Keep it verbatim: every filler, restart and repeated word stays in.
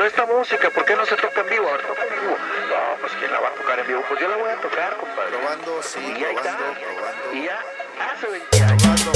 pero esta música, ¿por qué no se toca en vivo? A ver, toca en vivo. No, pues ¿quién la va a tocar en vivo? Pues yo la voy a tocar, compadre. Probando, sí, Y ahí probando, está. probando. Y ya hace veinte años. Probando.